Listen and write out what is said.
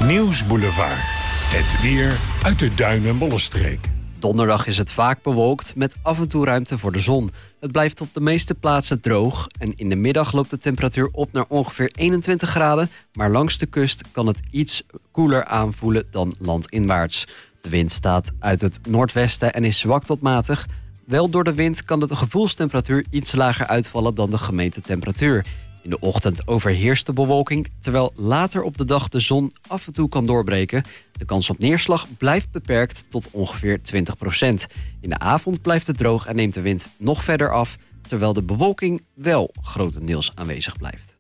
Nieuwsboulevard. Het weer uit de Duin- en Bollenstreek. Donderdag is het vaak bewolkt met af en toe ruimte voor de zon. Het blijft op de meeste plaatsen droog en in de middag loopt de temperatuur op naar ongeveer 21 graden. Maar langs de kust kan het iets koeler aanvoelen dan landinwaarts. De wind staat uit het noordwesten en is zwak tot matig. Wel door de wind kan de gevoelstemperatuur iets lager uitvallen dan de gemeten temperatuur. In de ochtend overheerst de bewolking, terwijl later op de dag de zon af en toe kan doorbreken. De kans op neerslag blijft beperkt tot ongeveer 20%. In de avond blijft het droog en neemt de wind nog verder af, terwijl de bewolking wel grotendeels aanwezig blijft.